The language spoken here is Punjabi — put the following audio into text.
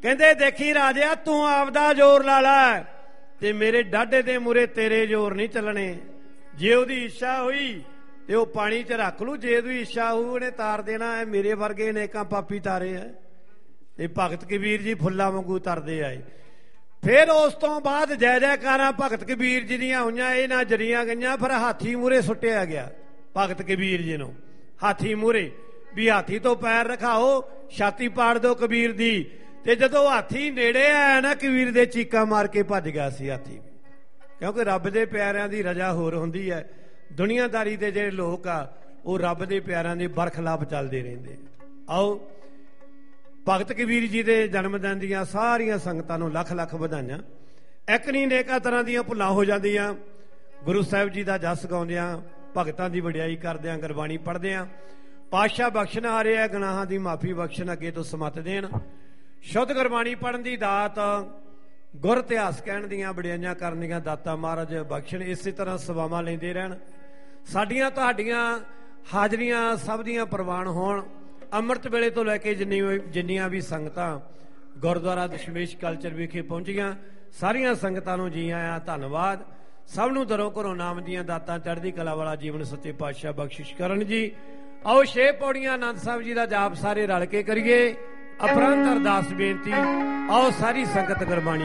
ਕਹਿੰਦੇ ਦੇਖੀ ਰਾਜਿਆ ਤੂੰ ਆਪਦਾ ਜ਼ੋਰ ਲਾ ਲੈ ਤੇ ਮੇਰੇ ਡਾਢੇ ਦੇ ਮੂਰੇ ਤੇਰੇ ਜ਼ੋਰ ਨਹੀਂ ਚੱਲਣੇ। ਜੇ ਉਹਦੀ ਇੱਛਾ ਹੋਈ ਤੇ ਉਹ ਪਾਣੀ 'ਚ ਰੱਖ ਲੂ, ਜੇ ਉਹਦੀ ਇੱਛਾ ਹੋਊ ਉਹਨੇ ਤਾਰ ਦੇਣਾ ਹੈ। ਮੇਰੇ ਵਰਗੇ ਨੇਕਾਂ ਪਾਪੀ ਤਾਰੇ ਹੈ। ਇਹ ਭਗਤ ਕਬੀਰ ਜੀ ਫੁੱਲਾਂ ਵਾਂਗੂ ਤਰਦੇ ਆਏ। ਫਿਰ ਉਸ ਤੋਂ ਬਾਅਦ ਜੈ ਜੈਕਾਰਾਂ ਭਗਤ ਕਬੀਰ ਜੀ ਦੀਆਂ ਹੋਈਆਂ, ਇਹ ਨਾ ਜਰੀਆਂ ਗਈਆਂ। ਫਿਰ ਹਾਥੀ ਮੂਹਰੇ ਸੁੱਟਿਆ ਗਿਆ ਭਗਤ ਕਬੀਰ ਜੀ ਨੂੰ, ਹਾਥੀ ਮੂਹਰੇ ਵੀ ਹਾਥੀ ਤੋਂ ਪੈਰ ਰਖਾਓ, ਛਾਤੀ ਪਾੜ ਦਿਓ ਕਬੀਰ ਦੀ। ਤੇ ਜਦੋਂ ਹਾਥੀ ਨੇੜੇ ਆਇਆ ਨਾ, ਕਬੀਰ ਦੇ ਚੀਕਾਂ ਮਾਰ ਕੇ ਭੱਜ ਗਿਆ ਸੀ ਹਾਥੀ, ਕਿਉਂਕਿ ਰੱਬ ਦੇ ਪਿਆਰਿਆਂ ਦੀ ਰਜਾ ਹੋਰ ਹੁੰਦੀ ਹੈ। ਦੁਨੀਆਦਾਰੀ ਦੇ ਜਿਹੜੇ ਲੋਕ ਆ ਉਹ ਰੱਬ ਦੇ ਪਿਆਰਿਆਂ ਦੇ ਬਰਖਲਾਫ ਚੱਲਦੇ ਰਹਿੰਦੇ। ਆਓ ਭਗਤ ਕਬੀਰ ਜੀ ਦੇ ਜਨਮ ਦਿਨ ਦੀਆਂ ਸਾਰੀਆਂ ਸੰਗਤਾਂ ਨੂੰ ਲੱਖ ਲੱਖ ਵਧਾਈਆਂ। ਇੱਕ ਨਹੀਂ ਨੇਕਾਂ ਤਰ੍ਹਾਂ ਦੀਆਂ ਭੁੱਲਾਂ ਹੋ ਜਾਂਦੀਆਂ। ਗੁਰੂ ਸਾਹਿਬ ਜੀ ਦਾ ਜਸ ਗਾਉਂਦਿਆਂ, ਭਗਤਾਂ ਦੀ ਵਡਿਆਈ ਕਰਦਿਆਂ, ਗੁਰਬਾਣੀ ਪੜ੍ਹਦਿਆਂ। ਪਾਤਸ਼ਾਹ ਬਖਸ਼ਣ ਆ ਰਿਹਾ, ਗੁਨਾਹਾਂ ਦੀ ਮਾਫੀ ਬਖਸ਼ਣ, ਅੱਗੇ ਤੋਂ ਸਮੱਤ ਦੇਣ। ਸ਼ੁੱਧ ਗੁਰਬਾਣੀ ਪੜ੍ਹਨ ਦੀ ਦਾਤ, ਗੁਰ ਇਤਿਹਾਸ ਕਹਿਣ ਦੀਆਂ, ਵਡਿਆਈਆਂ ਕਰਨ ਦੀਆਂ ਦਾਤਾਂ ਮਹਾਰਾਜ ਬਖਸ਼ਣ। ਇਸੇ ਤਰ੍ਹਾਂ ਸੇਵਾਵਾਂ ਲੈਂਦੇ ਰਹਿਣ। ਸਾਡੀਆਂ ਤੁਹਾਡੀਆਂ ਹਾਜ਼ਰੀਆਂ ਸਭ ਦੀਆਂ ਪ੍ਰਵਾਨ ਹੋਣ। ਅੰਮ੍ਰਿਤ ਵੇਲੇ ਤੋਂ ਲੈ ਕੇ ਜਿੰਨੀਆਂ ਵੀ ਸੰਗਤਾਂ ਗੁਰਦੁਆਰਾ ਦਸ਼ਮੇਸ਼ ਕਲਚਰ ਵਿਖੇ ਪਹੁੰਚੀਆਂ, ਸਾਰੀਆਂ ਸੰਗਤਾਂ ਨੂੰ ਜੀ ਆਇਆਂ, ਧੰਨਵਾਦ। ਸਭ ਨੂੰ ਦਰੋਂ ਘਰੋਂ ਨਾਮ ਦੀਆਂ ਦਾਤਾਂ, ਚੜ੍ਹਦੀ ਕਲਾ ਵਾਲਾ ਜੀਵਨ ਸੱਚੇ ਪਾਤਸ਼ਾਹ ਬਖਸ਼ਿਸ਼ ਕਰਨ ਜੀ। ਆਓ 6 ਪੌੜੀਆਂ ਆਨੰਦ ਸਾਹਿਬ ਜੀ ਦਾ ਜਾਪ ਸਾਰੇ ਰਲ ਕੇ ਕਰੀਏ। ਅਪਰੰਤ ਅਰਦਾਸ ਬੇਨਤੀ। ਆਓ ਸਾਰੀ ਸੰਗਤ ਗੁਰਬਾਣੀ